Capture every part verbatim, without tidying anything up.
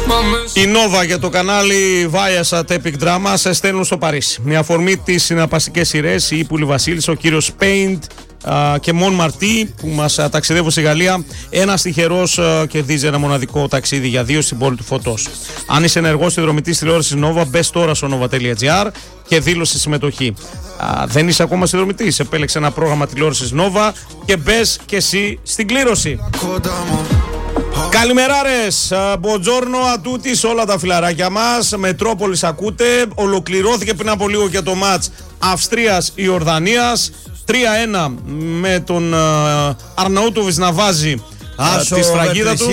Η Νόβα για το κανάλι Viasat Epic Drama σε στέλνουν στο Παρίσι. Με αφορμή τις συναρπαστικές σειρές, η Ύπουλη Βασίλισσα, ο κύριος Paint και Μον Μαρτί που μας ταξιδεύουν στη Γαλλία. Ένας τυχερός κερδίζει ένα μοναδικό ταξίδι για δύο στην πόλη του Φωτός. Αν είσαι ενεργός συνδρομητής τηλεόρασης Νόβα, μπες τώρα στο nova τελεία gr και δήλωσε συμμετοχή. Α, δεν είσαι ακόμα συνδρομητής? Επέλεξε ένα πρόγραμμα τηλεόρασης Νόβα και μπες και εσύ στην κλήρωση. Καλημεράρες, μποτζόρνο ατούτη σε όλα τα φιλαράκια μας. Μετρόπολης ακούτε. Ολοκληρώθηκε πριν από λίγο και το μάτς Αυστρίας-Ιορδανίας. τρία ένα με τον Αρναούτοβιτς να βάζει τη σφραγίδα του.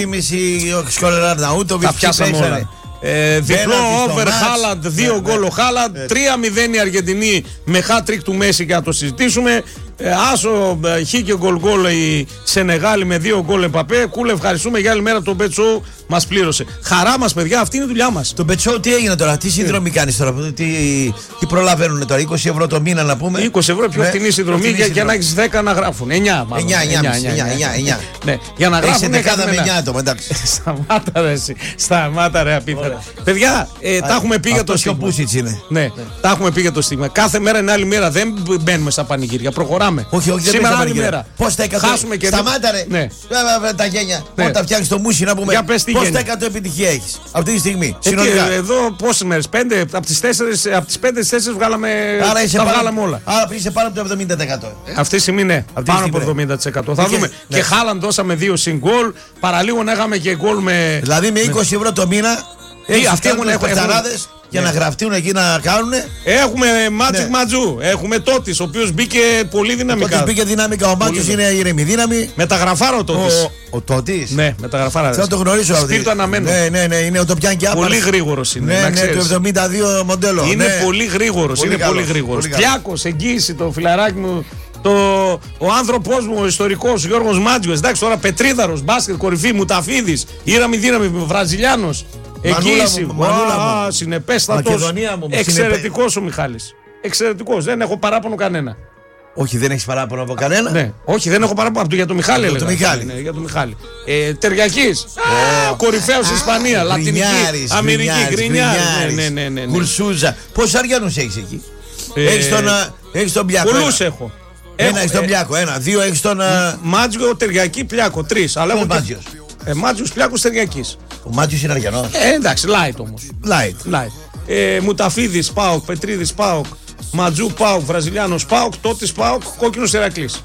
Αρναούτοβιτς. Τα πιάσαμε όλα. Ε, διπλό over Χάλαντ, δύο γκολ ο Χάλαντ, τρία μηδέν η Αργεντινή με hat-trick του Μέση και να το συζητήσουμε. Ε, άσο χ και γκολ γκολ η Σενεγάλη με δύο γκολ Εμπαπέ. Κούλε, ευχαριστούμε για άλλη μέρα. Το Bet Show μας πλήρωσε. Χαρά μας, παιδιά, αυτή είναι η δουλειά μας. Το Bet Show τι έγινε τώρα, τι συνδρομή κάνεις τώρα, τι, τι προλαβαίνουν τώρα, είκοσι ευρώ το μήνα να πούμε. είκοσι ευρώ πιο φτηνή συνδρομή για, για να έχεις δέκα να γράφουν. εννιά μάλλον. εννιά. Ναι, για να γράφουν. Έχεις δεκάδα με εννιά άτομα, εντάξει. Σταμάτα ρε, σταμάτα ρε απίθανα. Παιδιά, τα έχουμε πει για το στίγμα. Ναι, τα έχουμε πει για το στίγμα. Κάθε μέρα είναι άλλη μέρα, δεν μπαίνουμε στα πανηγύρια, προχωράμε. Όχι, όχι, σήμερα άλλη μέρα. Πώς τα εκατό. Χάσουμε και σταμάτα ρε. Ναι. Τα γένια. Ναι. Όταν φτιάχνεις το μουσι να πούμε. Για πες τι πώς γένια. τα εκατό επιτυχία έχεις αυτή τη στιγμή. Ε, συνολικά. Και, εδώ πόσες μέρες, πέντε, από τις τέσσερις, από τις πέντε στις τέσσερις βγάλαμε, άρα είσαι τα πάνω, βγάλαμε όλα. Άρα είσαι πάνω από το εβδομήντα τοις εκατό. Ε. Αυτή τη στιγμή ναι, αυτή πάνω στιγμή, από εβδομήντα τοις εκατό. Θα και, δούμε. Ναι. Και Χάλαντ δώσαμε δύο συν γκολ, παραλίγο να είχαμε και γκολ με... Δηλαδή με είκοσι ευρώ το μήνα, έχεις αυτοί έχουν πεθαράδες για ναι. να γραφτούν εκεί να κάνουν. Έχουμε Magic ναι. Ματζού, έχουμε Τότης, ο οποίος μπήκε πολύ δυναμικά. Τότης μπήκε δυναμικά, ο Μάτζος είναι ηρεμή δύναμη. Μεταγραφάρο ο Τότης. Ο, ο Τότης. Ναι, μεταγραφάρα. Θα το γνωρίσω αυτό. Στυλ το αναμένω. Ναι, ναι, ναι, είναι ο το πιάνει και άπαλος. Πολύ γρήγορος είναι. Ναι, ναι, το εβδομήντα δύο μοντέλο. Είναι ναι. πολύ γρήγορος. Πολύ είναι καλός, πολύ γρήγορος. πολύ Πλιάκος, εγγύηση, το φιλαράκι μου. Το, ο άνθρωπός μου, ο ιστορικός, ο Γιώργος Μάτζιος. Εντάξει, τώρα Πετρίδαρος, μπάσκετ, κορυφή, Μουταφίδης, ήραμη δύναμη, Βραζιλιάνος. Εγγύηση, συνεπέστατος. Εξαιρετικός ο Μιχάλης. Εξαιρετικός, δεν έχω παράπονο κανένα. Όχι, δεν έχεις παράπονο από κανένα. Ναι, όχι, δεν έχω παράπονο από το, για τον Μιχάλη. Για έλεγα. τον Μιχάλη. Ναι, για τον Μιχάλη. Ε, Τεριακής. Oh. Κορυφαίος Ισπανία. Λατινική. Αμερική. Γκρινιάρης. Ναι, ναι, ναι, ναι. Κουρσούζα. Πόσους Αριανούς έχεις εκεί? Ε, έχεις τον, έχεις τον Πλιάκο. Πολλούς έχω. Ένα έχεις τον Πλιάκο. Ένα. Δύο έχεις τον. Μάτζιο, Τεριακή, Πλιάκο. Τρεις. Αλλά έχω Μάτζιος. Ε, Μάτζιος, Πλιάκος, Τεριακής. Ο Μάτζιος είναι Αριανός. Ε, εντάξει, light όμως. Light. light. Ε, Μουταφίδης, Πάοκ, Πετρίδης, Πάοκ. Ματζού, Πάοκ, Βραζιλιάνος, Πάοκ. Τότης, Πάοκ. Κόκκινος Ηρακλής.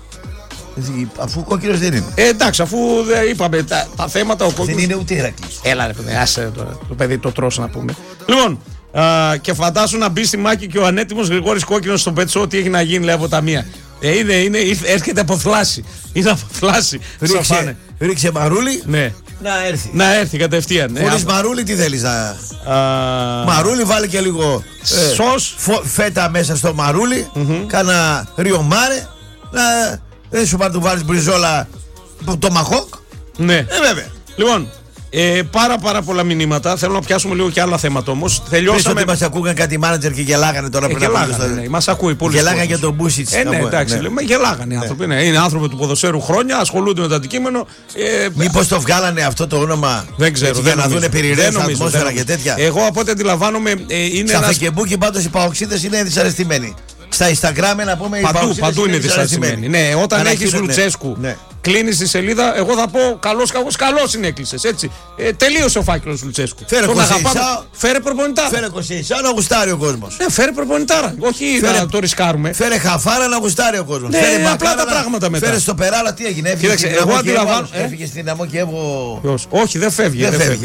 Αφού κόκκινος δεν είναι. Ε, εντάξει, αφού δε, είπαμε τα, τα θέματα, ο κόκκινος. Δεν είναι ούτε Ηρακλής. Έλα ρε παιδί, άσε τώρα, το παιδί το τρώσω να πούμε. Λοιπόν, α, και φαντάσου να μπει στη μάχη και ο ανέτοιμος Γρηγόρης Κόκκινος στο πετσό, τι έχει να γίνει, λέει από τα μία. Ε, είναι, είναι, έρχεται από θλάση. Είναι από θλάση. Ρίξε, ρίξε μαρούλι. Ναι. Να έρθει. Να έρθει κατευθείαν. Χωρίς ε, μαρούλι τι θέλεις να... Α... Μαρούλι βάλει και λίγο ε, σως. Φο, φέτα μέσα στο μαρούλι. Mm-hmm. Κάνα ριομάρε. Να, δεν σου πάρει του βάλεις μπριζόλα το μαχόκ. Ναι. Ε, βέβαια. Λοιπόν, ε, πάρα πάρα πολλά μηνύματα. Θέλω να πιάσουμε λίγο και άλλα θέματα όμως. Τελειώσαμε. Πες ότι μας ακούγαν κάτι μάνατζερ και γελάγανε τώρα ε, πριν από λίγο. Ναι, μας ακούει πολύ. Γελάγανε για τον Μπούσιτς. Ε, ναι, εντάξει. Ναι. Λέμε, γελάγανε οι ναι. άνθρωποι. Ναι. Είναι άνθρωποι του ποδοσφαίρου χρόνια, ασχολούνται με το αντικείμενο. Ε, Μήπως το βγάλανε αυτό το όνομα. Δεν ξέρω. Έτσι, δεν για να δουν περιραίους ατμόσφαιρα και τέτοια. Εγώ από ό,τι αντιλαμβάνομαι. Ε, είναι στα ένας... Φεκεμπούκι πάντως οι παοξίδες είναι δυσαρεστημένοι. Στα Instagram να πούμε οι παντού, παντού είναι δυσαρεστημένοι. Ναι, όταν έχεις Λουτσέσκου, ναι. κλείνεις τη σελίδα, εγώ θα πω καλός, καλός, καλός είναι έκλεισες, έτσι. Ε, τελείωσε ο φάκελος Λουτσέσκου. Φέρε Κοσεϊσάο. Φέρε προπονητάρα. Φέρε Κοσεϊσάο να γουστάρει ο κόσμος. Ναι, φέρε προπονητάρα. Όχι φέρε, να το ρισκάρουμε. Φέρε Χαφάρα να γουστάρει ο κόσμος. Ναι, φέρε απλά τα πράγματα μετά. Φέρε στο Περάλα τι έγινε. Κοίταξε, εγώ αντιλαμβάνω. Έφυγε στην Δυναμό και Εύω. Όχι, δεν φεύγει.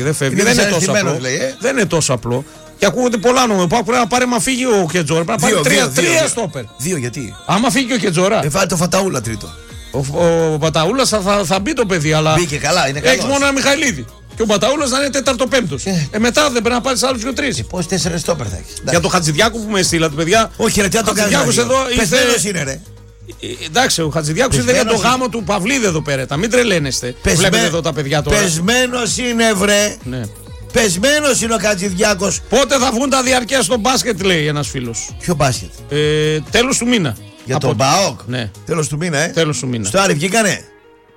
Δεν είναι τόσο απλό. Και ακούγονται πολλά νόμια. Πρέπει να πάρει μα φύγει ο Κετζόρα. Πρέπει να πάρει τρία, τρία στόπερ. Δύο γιατί. Άμα φύγει ο Κετζόρα. Ε, φάει το Φαταούλα τρίτο. Ο, ο, ο Παταούλας θα, θα, θα μπει το παιδί, αλλά. Μπήκε καλά, είναι καλό. Έχει μόνο ένα Μιχαηλίδη. Και ο Παταούλας θα είναι τέταρτο-πέμπτος. Ε. ε, μετά δεν πρέπει να πάρει άλλου δύο-τρει. Ε, Πώς τέσσερις στόπερ θα έχει. Για το Χατζηδιάκο που με στείλατε, παιδιά. Όχι, ρε, τι να το κάνει. Πεσμένος είναι, ρε. Εντάξει, ο Χατζηδιάκος είδε για το γάμο του Παυλίδη εδώ πέρα. Τα μην τρελαίνεστε. Βλέπετε εδώ τα παιδιά τώρα. Πεσμένος είναι, βρε. Ναι. Πεσμένος είναι ο Χατζηδιάκος. Πότε θα βγουν τα διαρκεία στο μπάσκετ, λέει ένας φίλος. Ποιο μπάσκετ? Ε, τέλος του μήνα. Για τον ΠΑΟΚ. Ναι. Τέλος του μήνα, ε. Τέλος του μήνα. Στο Άρη βγήκανε.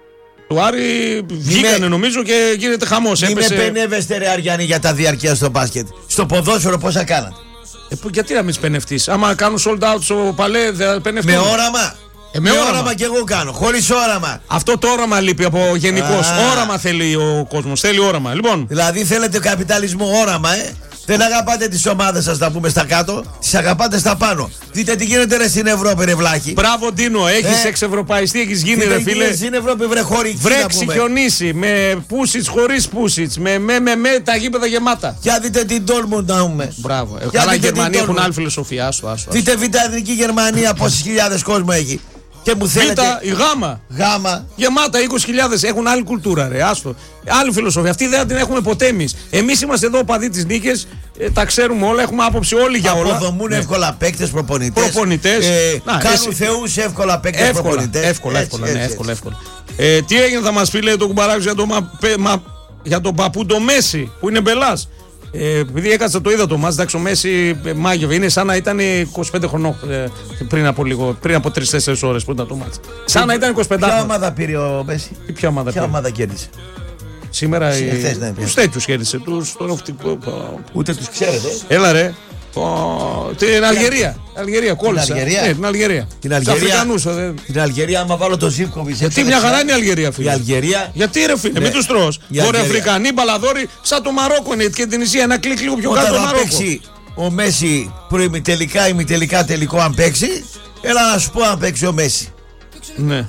Του Άρη βγήκανε νομίζω και γίνεται χαμός. Μην Έπεσε... με πενεύεστε ρε Αριάννη για τα διαρκεία στο μπάσκετ. Στο ποδόσφαιρο πόσα κάνατε. Ε, που, γιατί να μην σπενευτείς? Άμα κάνουν sold out στο παλέ δεν πενευτούν. Με όραμα. Ε, με με όραμα. όραμα κι εγώ κάνω. Χωρίς όραμα. Αυτό το όραμα λείπει από γενικώς. Α. Όραμα θέλει ο κόσμος. Θέλει όραμα. Λοιπόν. Δηλαδή θέλετε καπιταλισμό όραμα, ε. Δεν αγαπάτε τις ομάδες σας, να πούμε στα κάτω. Τις αγαπάτε στα πάνω. Δείτε τι γίνεται ρε στην Ευρώπη, ρε βλάχη. Μπράβο Ντίνο, έχεις Ε. εξευρωπαϊστεί, έχεις γίνει Δείτε ρε τι φίλε. γίνεται στην Ευρώπη, βρε χωρική. Βρέξει, χιονίσει, με πούσιτς, χωρίς πούσιτς, με με με με τα γήπεδα γεμάτα. Για δείτε την Dortmund να πούμε. Μπράβο. Ε, Για καλά, οι δείτε Γερμανοί την έχουν Dortmund. άλλη φιλοσοφία. Άσο, άσο. άσο. Δείτε Β' Εθνική Γερμανία πόσες χιλιάδες κόσμο έχει. Και μου θέλετε. Β' η Γάμα. Γάμα. Γεμάτα είκοσι χιλιάδες, έχουν άλλη κουλτούρα, ρε. Άστο. Άλλη φιλοσοφία. Αυτή δεν την έχουμε ποτέ εμείς. Εμείς είμαστε εδώ οπαδοί της νίκης, ε, τα ξέρουμε όλα, έχουμε άποψη όλοι για όλα. Αποδομούν Ναι. εύκολα παίκτες, προπονητές. Προπονητές. Ε, Να, κάνουν εσύ- θεούς εύκολα παίκτες, Εύκολα, προπονητές. εύκολα, Έτσι, εύκολα, έτσι, ναι, έτσι. εύκολα, εύκολα. Ε, τι έγινε, θα μας πει, λέει το κουμπαράκι για το μα, πε- μα, για τον παππού το Μέση που είναι μπελάς. Ε, επειδή έκατσα το είδα το μας, εντάξει, ο Μέση ε, μάγευε. Είναι σαν να ήταν είκοσι πέντε χρονών ε, πριν από λίγο, πριν από τρεις τέσσερις ώρες που ήταν το μάτς. Σαν να ήταν είκοσι πέντε Ποια χρονών. ομάδα πήρε ο Μέση? Τι ποια ομάδα Ποια πήρε? ομάδα κέρδισε? Σήμερα οι... χθες, ναι, τους τέτοιους κέρδισε, τους τον οπτικό. Ούτε τους ξέρετε. Έλα ρε. Πω, την Αλγερία. Αλγερία, κόλλησα. Αλγερία? Ναι, την Αλγερία. Την Τους Αλγερία. Αφρικανούς, ε, δεν- Την Αλγερία, άμα βάλω το Ζίβκοβιτς. Γιατί μια χαρά είναι η Αλγερία, φίλε. Η Αλγερία. Γιατί ρε φίλε, Ναι. μην τους τρως. Η Αλγερία. Βορειοαφρικανοί, μπαλαδόροι, σαν το Μαρόκο είναι και την Ισία. Ένα κλικ λίγο πιο κάτω Όταν το θα Μαρόκο. παίξει ο Μέση προημιτελικά, ημιτελικά, τελικό, αν παίξει, έλα να σου πω αν παίξει ο Μέση. Ναι.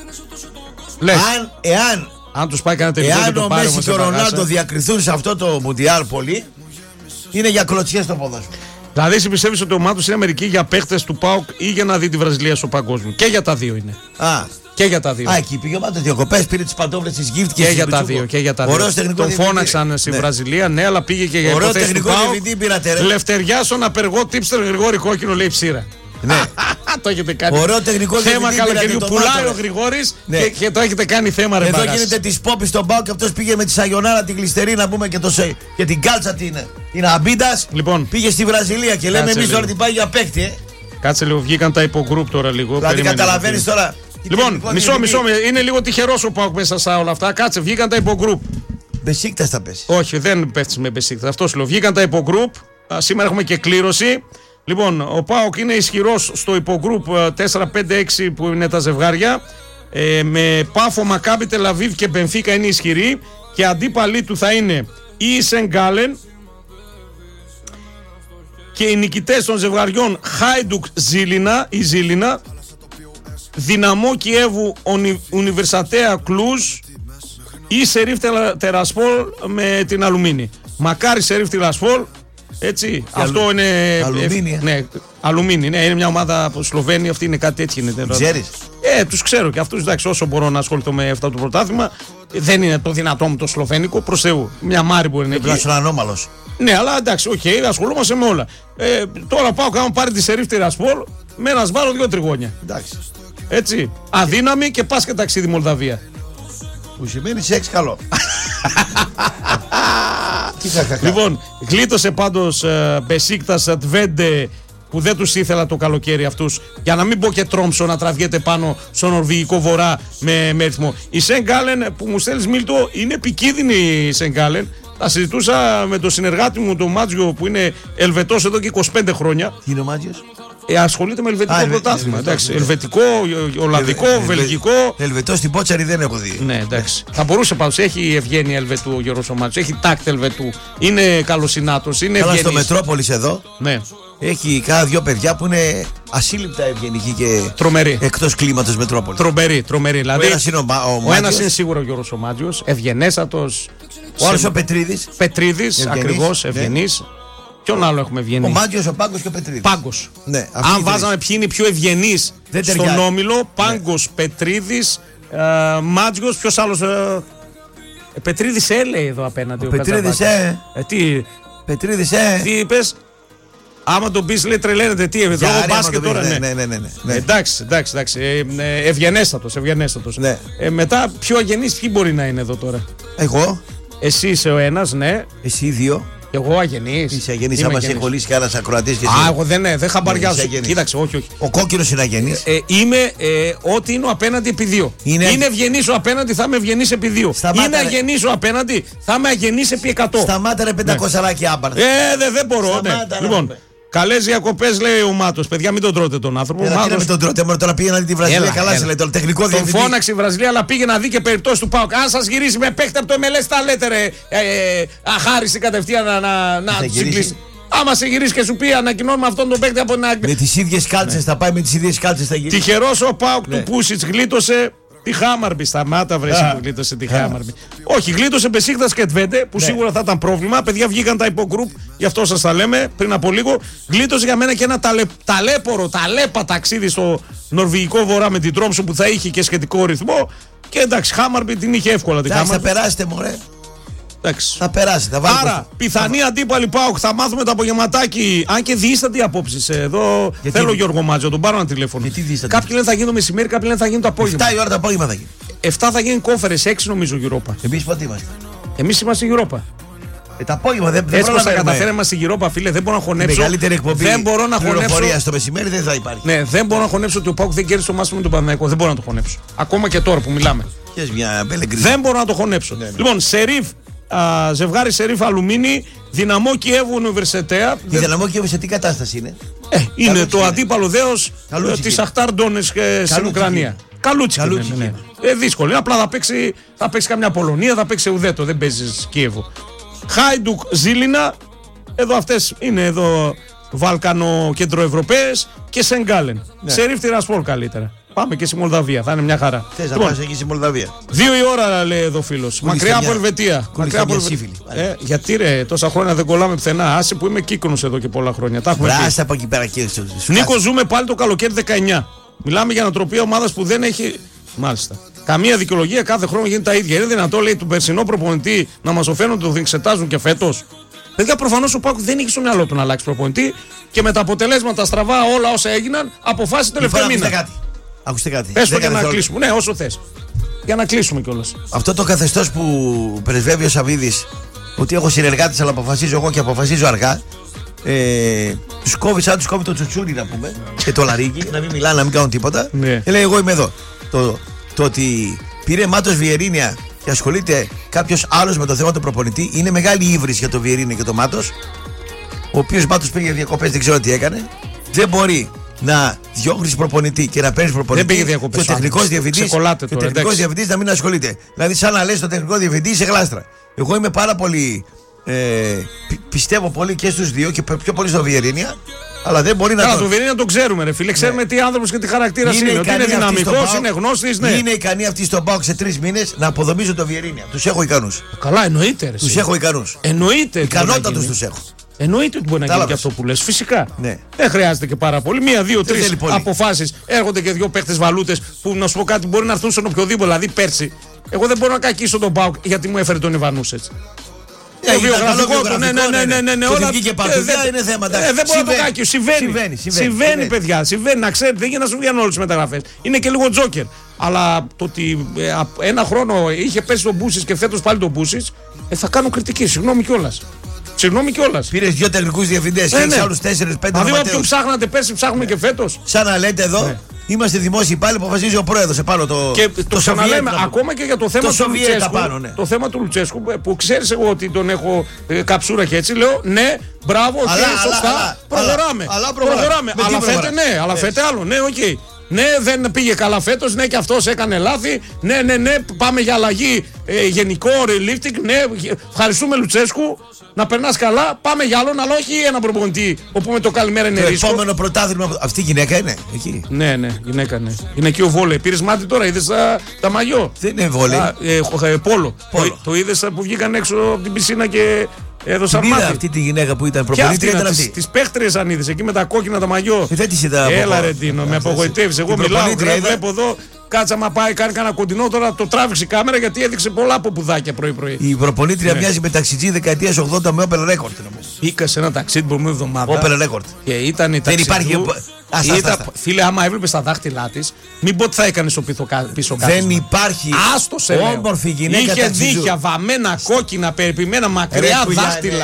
Λες, Αν, εάν, αν τους πάει κανένα τελικό και εάν το ο πάρει Μέση όμως και ο σε Ρονάλντο παγάσα. διακριθούν σε αυτό το Μουντιάλ πολύ, είναι για κλωτσιές στο ποδόσφαιρο. Δηλαδή, εσύ πιστεύεις ότι ο Μάτος είναι Αμερική για παίχτες του ΠΑΟΚ ή για να δει τη Βραζιλία στο παγκόσμιο? Και για τα δύο είναι. Α, Και για τα δύο. α, εκεί πήγε ο Μάτος διακοπές, πήρε τις παντόφλες της Gift Και για τα δύο. Και για τα Ωραίος δύο. τεχνικό Τον διευθυντή. φώναξαν στη Ναι. Βραζιλία, ναι, αλλά πήγε και για Ωραίο υποθέσεις του τεχνικό ΠΑΟΚ. διευθυντή πήρατε, ρε. Λευτεριά στον απεργό τύψτερ Γρηγόρη Κόκκινο, λέει ψήρα. Ναι. Το έχετε κάνει. Ωραίο τεχνικό Θέμα διευθυντή καλοκαιριού. πήρατε, το Πουλάει μάτω, ο ρε. Γρηγόρης Ναι. και, και το έχετε κάνει θέμα, ρε Εδώ μπαγάς. γίνεται τη πόπη στον Πάο και αυτό πήγε με τη Σαγιονάρα, την γλιστερή να πούμε και, το, σε- και την κάλτσα την, την Αμπίντα. Λοιπόν. Πήγε στη Βραζιλία και λέμε Κάτσε εμεί τώρα λίγο. την πάει για παίκτη. Ε. Κάτσε λίγο, βγήκαν τα υπογκρουπ τώρα λίγο. Δηλαδή περίμενε καταλαβαίνει λίγο. τώρα. τι Λοιπόν, τεχνικό μισό, διευθυντή. μισό, είναι λίγο τυχερό ο Πάοκ μέσα σε όλα αυτά. Κάτσε, βγήκαν τα υπογκρουπ. Μπεσίκτας θα πέσει. Όχι, δεν πέφτει με μπεσίκτα. Αυτό σου λέω. Βγήκαν τα υπογκρουπ. Α, Σήμερα έχουμε και κλήρωση. Λοιπόν, ο ΠΑΟΚ είναι ισχυρός στο υπογκρουπ τέσσερα πέντε έξι που είναι τα ζευγάρια. Ε, με Πάφο, Μακάμπι, Τελαβίβ και Μπενφίκα είναι ισχυροί. Και αντίπαλοι του θα είναι η Σενγκάλεν. Και οι νικητές των ζευγαριών Χάιντουκ Ζήλινα, η Ζήλινα, Δυναμό Κιέβου Ουνι, Ουνιβερσατέα Κλούζ ή Σερίφ Τελα- Τερασπόλ με την Αλουμίνη. Μακάρι Σερίφ Τερασπόλ, έτσι. Αυτό αλου- είναι. Αλουμίνη, ε. Ναι, Αλουμίνη, ναι, είναι μια ομάδα από Σλοβένη, αυτή είναι κάτι έτσι. Είναι, Ξέρεις. Ε, τους ξέρω και αυτούς, εντάξει, όσο μπορώ να ασχοληθώ με αυτό το πρωτάθλημα. Δεν είναι το δυνατό μου το σλοβένικο, προς Θεού. Μια μάρη μπορεί να είναι Πρέπει να εκεί. είσαι ανώμαλος. Ναι, αλλά εντάξει, οκ, ασχολούμαστε με όλα. Ε, τώρα πάω κάμα πάρει τη Σερίφ Τiraspol με ένα σβάρο δύο τριγώνια. Εντάξει. Έτσι. Αδύναμη και πας και ταξίδι Μολδαβία. Που σημαίνει σεξ καλό. Τι θα κακά. Λοιπόν, γλίτωσε πάντως ε, Μπεσίκτας Τβέντε που δεν τους ήθελα το καλοκαίρι αυτούς. Για να μην πω και Τρόμψο να τραβιέται πάνω στο νορβηγικό βορρά με, με ρυθμό. Η Σεν Γκάλεν που μου στέλνεις, Μίλτο, είναι επικίνδυνη η Σεν Γκάλεν. Τα συζητούσα με τον συνεργάτη μου, τον Μάτζιο, που είναι Ελβετός εδώ και είκοσι πέντε χρόνια. Τι είναι ο Μάτζιος? Ε, ασχολείται με ελβετικό Α, Ελβε- πρωτάθλημα. Ελβετός, Εντάξει, ναι. ελβετικό, Ολλανδικό, Ελβε- βελγικό. Ελβετό στην Πότσαρη δεν έχω δει. Ναι, εντάξει. Θα μπορούσε πάντως. Έχει ευγένεια Ελβετού ο Γιώργος ο Μάτσος. Έχει τάκτ Ελβετού. Είναι καλοσυνάτος. Είναι Καλά στο ευγενής. Μετρόπολης εδώ Ναι, έχει κάνα δυο παιδιά που είναι ασύλληπτα ευγενικοί και τρομερή. εκτός κλίματος Μετρόπολης. Τρομερή, τρομερή. Δηλαδή, ένας είναι ο Μα- ο ο Μάτζιος. ένας είναι σίγουρα ο Γιώργος ο Μάτζιος. Ευγενέστατος. Ο άλλος ο Πετρίδης. Πετρίδης, Ευγενής, ακριβώς, ναι. ευγενής. Ποιον άλλο έχουμε Ο ευγενή? Μάτζιος, ο Πάγκος και ο Πετρίδης. Πάγκος. Ναι, αυτοί οι Αν τρεις. βάζαμε ποιοι είναι οι πιο ευγενείς Δεν στον ταιριάζει. όμιλο, Πάγκος, Πετρίδης, ε, Μάτζιος, ποιος άλλος. Ε, ε, Πετρίδης έλεγε εδώ απέναντι. Ο, Πετρίδης, Κατσαβάκης. ε. ε. Τι, Πετρίδης, ε. τι είπες? Άμα τον πεις, λέει, τρελαίνεται. Τι, Για τρώγω άμα μπάσκετ το πεις, τώρα, ναι. ναι, ναι, ναι, ναι, ναι. Εντάξει, εντάξει, εντάξει. Ε, ε, ευγενέστατος, ευγενέστατος. Ναι. Ε, μετά, πιο αγενείς ποιοι μπορεί να είναι εδώ τώρα? Εγώ, Εσύ είσαι ο ένας, ναι. εσύ δύο. Εγώ αγενής. Είσαι αγενής, άμα σε κολλήσει κι ένας ακροατής και εσύ. Α, εγώ δεν, δεν χαμπαριάζω. Κοίταξε, όχι, όχι. Ο κόκκινος είναι αγενής. Ε, είμαι ε, ό,τι είναι ο απέναντι επί δύο. Είναι, είναι ευγενής ο απέναντι, θα είμαι ευγενής επί δύο. Σταμάτα, είναι αγενής ο απέναντι, θα είμαι αγενής επί εκατό. Σταμάτα ρε πεντακόσια άμπαρ. Ε, δεν δε μπορώ. Σταμάτα, ναι. Λοιπόν, καλές διακοπές λέει ο Μάτος. Παιδιά, μην τον τρώτε τον άνθρωπο. Έλα, Μάτος... μην τον τρώτε, μόνο τώρα πήγε να δει τη Βραζιλία. Έλα, καλά, σε λέει το τεχνικό διευθυντή. Τον φώναξε η Βραζιλία, αλλά πήγε να δει και περιπτώσει του ΠΑΟΚ. Αν σας γυρίσει με παίχτη από το εμ ελ ες, τα λέτε ρε. Ε, ε, αχάριστη κατευθείαν να, να, να του συγκλήσει. Άμα σε γυρίσει και σου πει ανακοινώνουμε αυτόν τον παίκτη από την Αγγλία. Με τις ίδιες κάλτσες ναι. θα πάει, με τις ίδιες κάλτσες θα γυρίσει. Τυχερός ο ΠΑΟΚ ναι. του Πούσιτς γλίτωσε τη Χάμαρμπι. Σταμάτα βρέσει που γλίτωσε τη Χάμαρμπι. Όχι, γλίτωσε Μπεσίκτας και Τβέντε που ναι. σίγουρα θα ήταν πρόβλημα. Παιδιά βγήκαν τα υπογκρουπ, γι' αυτό σας τα λέμε πριν από λίγο. Γλίτωσε για μένα και ένα ταλε, ταλέπορο, ταλέπα ταξίδι στο νορβηγικό βορρά με την Τρόμσο που θα είχε και σχετικό ρυθμό. Και εντάξει, Χάμαρμπι την είχε εύκολα την Χάμαρμπι. Θα περάσετε, μωρέ. Εντάξει. Θα περάσει, θα βάλει. Άρα, πιθανή θα... αντίπαλη ΠΑΟΚ. Θα μάθουμε το απογευματάκι. Αν και διείστατη απόψεις. Εδώ γιατί... θέλω Γιώργο Μάτζο, τον πάρω ένα τηλέφωνο. Κάποιοι λένε θα γίνει το μεσημέρι, κάποιοι λένε θα γίνει το απόγευμα. εφτά η ώρα το απόγευμα θα γίνει. εφτά θα γίνει κόφερες, έξι νομίζω Europa. Εμείς πότε είμαστε. Εμείς είμαστε Europa. Ε, τα απόγευμα δεν μπορούμε. Έτσι πως θα καταφέρουμε στη Europa, φίλε, δεν μπορώ να χωνέψω. Μεγαλύτερη εκπομπή. Δεν μπορώ να χωνέψω. Στο μεσημέρι δεν θα υπάρχει. Ναι, δεν μπορώ να χωνέψω ότι ο ΠΑΟΚ δεν κέρδισε το μάσιμο με τον Παναθηναϊκό. Δεν μπορώ να το χωνέψω. Ακόμα και τώρα που μιλάμε. Δεν μπορώ να το χωνέψω. Ναι, ναι. Λοιπόν, Σερίφ. Α, ζευγάρι Σερίφ Αλουμίνη, Δυναμό Κιέβου Ουνιβερσιτέα. Η Δυναμό Κιέβου σε τι κατάσταση είναι? Ε, είναι Καλούτσι το είναι. Αντίπαλο δέος της Αχτάρ Ντόνετσκ στην Ουκρανία. Καλούτσι. Ναι, ναι. Ε, δύσκολο. Απλά θα παίξει, θα παίξει καμιά Πολωνία, θα παίξει ουδέτο. Δεν παίζει Κιέβου. Χάιντουκ Ζήλινα. Εδώ αυτές είναι εδώ Βαλκανο Κεντροευρωπαίες και Σενγκάλεν. Ναι. Σερίφ Τιρασπόλ καλύτερα. Πάμε και στη Μολδαβία, θα είναι μια χαρά. Θες να πας εκεί στη Μολδαβία. Δύο η ώρα λέει εδώ φίλος. Μακριά από Ελβετία. Μακριά από Ελβετία. Ε, γιατί ρε, τόσα χρόνια δεν κολλάμε πουθενά. Άσε που είμαι κύκνος εδώ και πολλά χρόνια. Τα έχουμε πει. Από εκεί πέρα και Νίκο, ζούμε πάλι το καλοκαίρι δεκαεννιά. Μιλάμε για ανατροπία ομάδας που δεν έχει. Μάλιστα. Καμία δικαιολογία, κάθε χρόνο γίνεται τα ίδια. Είναι δυνατό, λέει, του περσινό προπονητή να μας οφαίνουν ότι το εξετάζουν και φέτος. Παιδιά, προφανώς ο ΠΑΟΚ δεν είχε στο μυαλό του να αλλάξει προπονητή και με τα αποτελέσματα στραβά όλα όσα έγιναν αποφάσισε τελευταία μήνα. Ακούστε κάτι. Πες το για να κλείσουμε. Ναι, όσο θες. Για να κλείσουμε κιόλας. Αυτό το καθεστώς που πρεσβεύει ο Σαββίδης, ότι έχω συνεργάτες αλλά αποφασίζω εγώ και αποφασίζω αργά. Ε, τους κόβει σαν τους κόβει το τσουτσούρι να πούμε και το λαρίκι, να μην μιλάνε, να μην κάνουν τίποτα. Ναι. Και λέει: εγώ είμαι εδώ. Το, το ότι πήρε Μάτος Βιερίνια και ασχολείται κάποιος άλλος με το θέμα του προπονητή είναι μεγάλη ύβρις για το Βιερίνια και το Μάτος. Ο οποίος Μάτος πήγε διακοπές, δεν ξέρω τι έκανε. Δεν μπορεί να διώχνεις προπονητή και να παίρνεις προπονητή. Δεν πήγε διακοπές. Και ο τεχνικός διευθυντής, και ο τεχνικός διευθυντής να μην ασχολείται. Δηλαδή, σαν να λες το τεχνικό διευθυντή σε γλάστρα. Εγώ είμαι πάρα πολύ. Ε, πι, πιστεύω πολύ και στους δύο και πιο πολύ στο Βιερίνια. Αλλά δεν μπορεί να. Καλά, το Βιερίνια το ξέρουμε, ρε φίλε. Ξέρουμε ναι. τι άνθρωπος και τι χαρακτήρας είναι. είναι. Ότι είναι δυναμικός, είναι γνώστης. Ναι. Είναι ικανοί αυτοί στον ΠΑΟΚ σε τρεις μήνες να αποδομήσουν το Βιερίνια. Τους έχω ικανούς. Καλά, εννοείται. Τους έχω ικανούς. Εννοείται. Ικανότατους τους έχω. Εννοείται ότι μπορεί να γίνει και αυτό που λες. Φυσικά. Ναι. Δεν χρειάζεται και πάρα πολύ. Μία, δύο, τρεις αποφάσεις. Έρχονται και δύο παίκτες βαλούτες που να σου πω κάτι μπορεί να έρθουν στον οποιοδήποτε. Δηλαδή πέρσι. Εγώ δεν μπορώ να κακίσω τον ΠΑΟΚ γιατί μου έφερε τον Ιβανούς έτσι. Το βιογραφικό του, ναι, ναι, ναι, ναι, ναι, ναι, όλα και παρτουδιά είναι θέματα. Δεν μπορεί να το κάκει, συμβαίνει. Συμβαίνει, παιδιά, συμβαίνει. Να ξέρετε, δεν γίνεται να σου βγαίνουν όλες τις μεταγραφές. Είναι και λίγο τζόκερ. Αλλά το ότι ένα χρόνο είχε πέσει τον Μπούσης και φέτος πάλι τον Μπούσης, θα κάνω κριτική. Συγγνώμη κιόλας. Συγγνώμη κιόλας. Πήρες δύο τεχνικούς διευθυντές και έχεις άλλους τέσσερις πέντε. Δηλαδή, όποιον ψάχνατε πέρσι, ψάχνουμε και φέτος. Σαν να λέτε εδώ. Είμαστε δημόσιοι πάλι που αποφασίζει ο πρόεδρος επάνω το. Και το, το ξαναλέμε ακόμα και για το θέμα το του Λουτσέσκου. Πάνω, ναι. Το θέμα του Λουτσέσκου που ξέρεις εγώ ότι τον έχω ε, καψούρα και έτσι λέω ναι, μπράβο, οκ, okay, σωστά. Αλλά, προχωράμε. Αλλά, αλλά προχωράμε. Αλλά φέτε ναι, αλλά φέτε άλλο. Ναι, οκ. Okay. Ναι, δεν πήγε καλά φέτος, ναι, και αυτός έκανε λάθη. Ναι, ναι, ναι, πάμε για αλλαγή ε, γενικό, relifting. Ναι, ευχαριστούμε Λουτσέσκου. Να περνάς καλά, πάμε για άλλον, αλλά όχι ένα προπονητή όπου με το καλημέρα είναι ρίσκο. Το επόμενο πρωτάθλημα. Αυτή η γυναίκα είναι εκεί. Ναι, ναι, γυναίκα, ναι. Γυναικείο βόλεϊ. Πήρες μάτι τώρα, είδες τα, τα μαγιό. Δεν είναι βόλεϊ. Ε, ε, πόλο. πόλο. Το, το είδες που βγήκαν έξω από την πισίνα και έδωσαν μάτι. Αυτή τη γυναίκα που ήταν προπονήτρια ήταν αυτή. Τις παίχτριες αν είδες εκεί με τα κόκκινα τα μαγιό. Δεν τις είδα. Έλα ρε Τίνο, με απογοητεύεις. Εγώ μιλάω, βλέπω εδώ. Κάτσα μα πάει, κάνει κανένα κοντινό, τώρα το τράβηξε η κάμερα γιατί έδειξε πολλά από πουδάκια πρωί-πρωί. Η προπονήτρια ναι. μοιάζει με ταξιτζή δεκαετίας ογδόντα με Opel Record. Μπήκα σε ένα ταξίδι που μου εβδομάδα. Opel Record. Και ήταν η ταξιτζού. Δεν υπάρχει. Άστα, άστα, άστα. Φίλε, άμα έβλεπε τα δάχτυλά τη, μην πω τι θα έκανε στο πίσω κάτω. Δεν υπάρχει. Άστο σε λέω. Όμορφη γυναίκα. Είχε δίχια, βαμμένα, κόκκινα, περιποιημένα, μακριά δάχτυλα.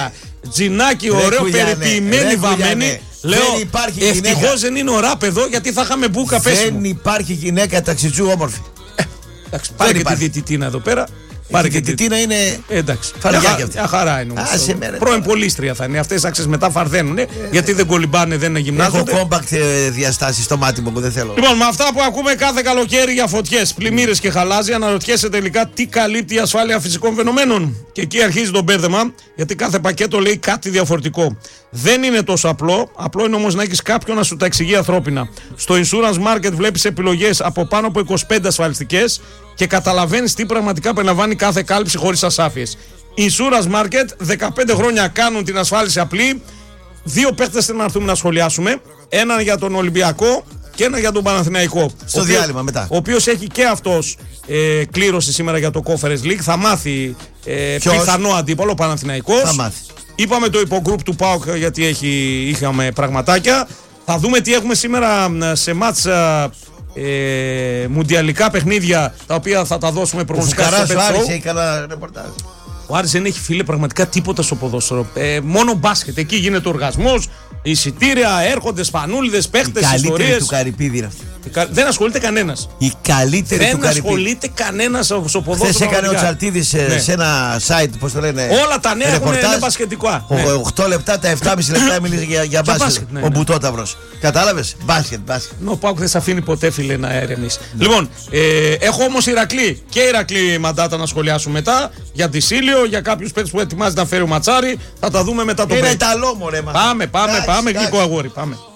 τζινάκι, ωραίο, περιποιημένη, βαμμένη. Λέω, ευτυχώς δεν είναι ο ραπ εδώ, γιατί θα είχαμε μπούκα πέσιμο. Δεν υπάρχει γυναίκα ταξιτζού όμορφη. Εντάξει, πάρε και τη διαιτητήνα εδώ πέρα. Πάρε και τη Τίνα είναι. Εντάξει. Φαρδιά κι αυτή. Μια χαρά είναι όμως. Πρώην πολίστρια θα είναι. Αυτές άξες μετά φαρδένουνε. Ε, γιατί δεν κολυμπάνε, δεν γυμνάζονται. Έχω κόμπακτ διαστάσεις στο μάτι μου που δεν θέλω. Λοιπόν, με αυτά που ακούμε κάθε καλοκαίρι για φωτιές, πλημμύρες και χαλάζια, αναρωτιέσαι τελικά τι καλύπτει η ασφάλεια φυσικών φαινομένων. Και εκεί αρχίζει το μπέρδεμα, γιατί κάθε πακέτο λέει κάτι διαφορετικό. Δεν είναι τόσο απλό. Απλό είναι όμως να έχεις κάποιον να σου τα εξηγεί ανθρώπινα. Στο Insurance Market βλέπεις επιλογές από πάνω από είκοσι πέντε ασφαλιστικές και καταλαβαίνεις τι πραγματικά περιλαμβάνει κάθε κάλυψη χωρίς ασάφειες. Insurance Market, δεκαπέντε χρόνια κάνουν την ασφάλιση απλή. Δύο παίχτες θέλουμε να έρθουμε να σχολιάσουμε. Έναν για τον Ολυμπιακό και έναν για τον Παναθηναϊκό. Στο διάλειμμα μετά. Ο οποίος έχει και αυτός ε, κλήρωση σήμερα για το Conference League. Θα μάθει ε, πιθανό αντίπαλο, ο Παναθηναϊκός. Θα μάθει. Είπαμε το υπογρουπ του ΠΑΟΚ γιατί έχει, είχαμε πραγματάκια. Θα δούμε τι έχουμε σήμερα σε μάτς ε, μουντιαλικά παιχνίδια, τα οποία θα τα δώσουμε προγνωστικά στο Πετσό. Ο Άρης έχει καλά ρεπορτάζ. Ο Άρης δεν έχει, φίλε, πραγματικά τίποτα στο ποδόσφαιρο. Ε, μόνο μπάσκετ. Εκεί γίνεται οργασμός, εισιτήρια, έρχονται σπανούλιδες, παίχτες, ιστορίες. Η καλύτερη του Καρυπίδη αυτή. Δεν ασχολείται κανένας. Η καλύτερη δεν του Καρυπίδη. Δεν ασχολείται κανένας στο ποδόσφαιρο. Χθες έκανε ο Τσαλτίδης ναι. σε ένα site, πώς το λένε. Όλα τα νέα έχουν, είναι μπασκετικά. Ναι. οκτώ λεπτά, τα επτά και μισό λεπτά μιλήσει για, για μπάσκετ. μπάσκετ ναι, ο ναι. Μπουτόταυρος. Κατάλαβες. Μπάσκετ, μπάσκετ. Ο Πάουκ δεν σε αφήνει ποτέ, φίλε, να ηρεμήσει. Ναι. Λοιπόν, ε, έχω όμως Ηρακλή και Ηρακλή Μαντάτα να σχολιάσουμε μετά. Για τη Σίλιο, για κάποιους παίκτες που ετοιμάζει να φέρει ο Ματσάρι. Θα τα δούμε μετά το break. Είναι Ιταλό, μωρέ. Πάμε, πάμε, πάμε, γλυκό αγόρι. Πάμε.